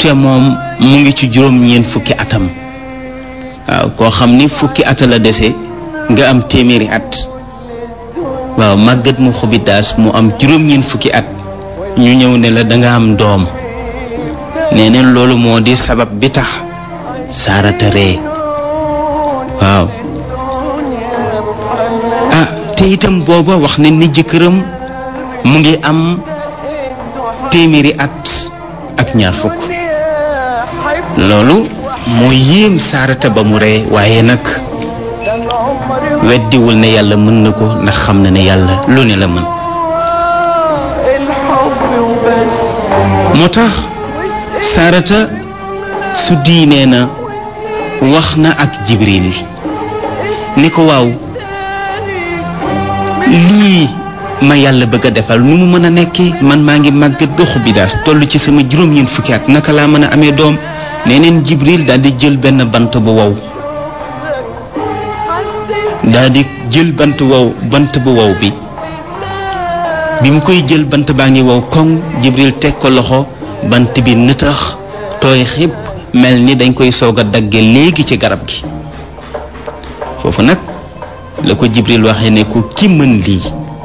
te moom mu ngi ci juróom-ñeent fukki atam waaw koo xam ni fukki at la dese nga am téeméeri at waaw màggat mu Xubidaas mu am juróom-ñeent fukki at ñu ñëw ne la danga am doom nee neen loolu moo di sabab bi tax Saarata ree waaw te itam booba wax ne ni jëkkëram mu ngi am téeméeri at ak ñaar fukk loolu moo yéem Saarata ba mu ree waaye nag weddiwul ne yàlla mën na ko ndax xam na ne yàlla lu ne la mën moo tax Saarata su diinee na wax na ak Jibril ni ko waaw lii ma yàlla bëgg a defal nu mu mën a nekkee man maa ngi màggat ba Xubidaas toll ci sama juróom-ñeent fukki at naka laa mën a amee doom nee neen Jibril daal di jël benn bant bu wow bant bu wow bi mu koy jël bant baa ngi wow koŋ Jibril teg ko loxo bant bi nëtax tooy xib mel ni dañ koy soog a dagge léegi ci garab gi foofu nag la ko Jibril waxee ne ku ki mën lii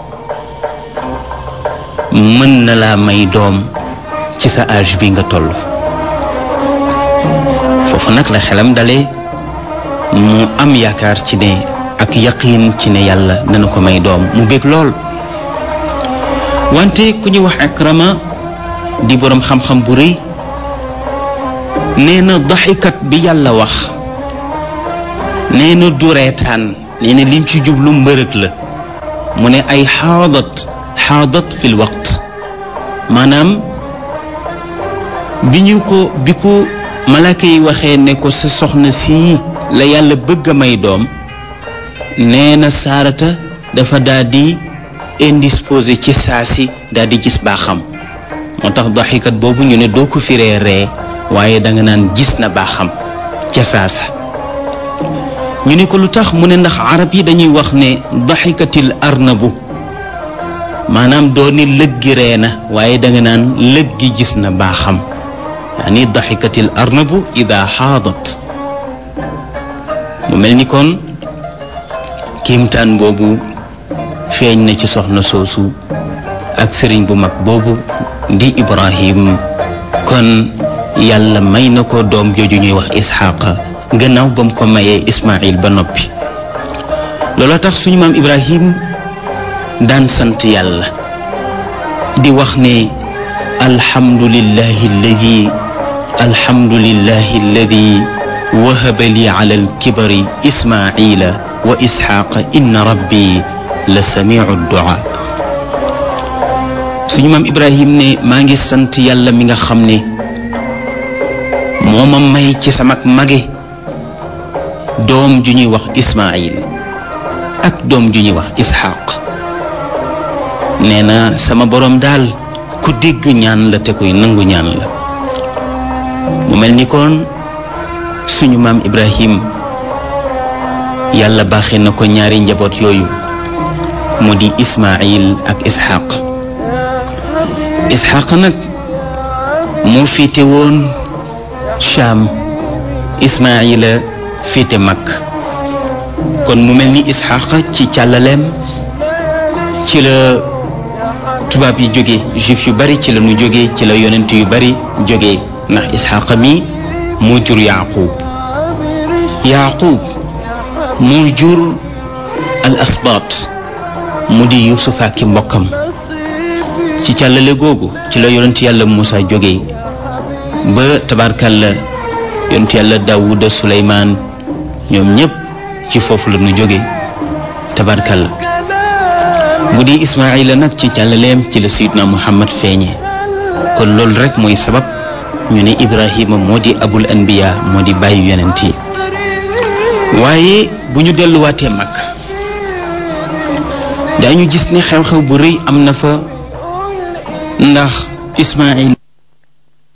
mën na laa may doom ci sa âge bi nga toll foofu nag la xelam dale mu am yaakaar ci ne ak yaqiin ci ne yàlla dana ko may doom mu bég lool wante ku ñu wax Ikrama di boroom xam-xam bu rëy nee na daxikat bi yàlla wax nee na du reetaan nee na lim ci jublu mbërëg la mu ne ay xaadat fil waqt maanaam bi ko malaaka yi waxee ne ko sa soxna sii la yàlla bëgg a may doom nee na Saarata dafa daal di indisposé ci saasi daal di gis baaxam moo tax daxikat boobu ñu ne doo ko firee ree waaye danga naan gis na baaxam ca saasa ñu ne ko lu tax mu ne ndax arab yi dañuy wax ne daxikatil arnabu maanaam doo ni lëggi ree na waaye danga naan lëggi gis na baaxam yaani daxikatil arnabu ida xaadat mu mel ni kon kiimtaan boobu feeñ na ci soxna soosu ak sëriñ bu mag boobu di Ibrahim kon yàlla may na ko doom jooju ñuy wax Isxaaqa gannaaw ba mu ko mayee Ismaayil ba noppi looloo tax suñu maam Ibrahim daan sant yàlla di wax ne alhamdulillahi alladi wahaba li ala alkibari Ismaayila wa Isxaaqa inna rabbi la samiu duaa suñu maam Ibrahim ne maa ngi sant yàlla mi nga xam ne moo ma may ci sama mage doom ju ñuy wax Ismaayil ak doom ju ñuy wax Isxaaq nee na sama boroom daal ku dégg ñaan la te kuy nangu ñaan la mu mel ni kon suñu maam Ibrahim yàlla baaxee na ko ñaari njaboot yooyu mu di Ismaayil ak Isxaaq nag moo féete woon Shaam Ismaayila féete Makk kon mu mel ni Isxaaq ci càllaleem ci la tubaab yi jóge juif yu bari ci la ñu jóge ci la yonent yu bari jóge ndax Isxaaq mi moo jur Yaaqub moo jur al asbaat mu di Yuusuf ak mbokkam ci càllale googu ci la yonent yàlla Muusa jóge ba tabarkalla yonent yàlla Daawuda Suleymaan ñoom ñépp ci foofu la ñu jóge tabarkalla bu di Ismaayila nag ci càllaleem ci la Sayyidna Muhammad feeñe kon loolu rek mooy sabab ñu ne Ibrahima moo di abul anbiya moo di bàyyi yonent yi waaye bu ñu delluwaatee mag daañu gis ne xew-xew bu rëy am na fa ndax Ismaayil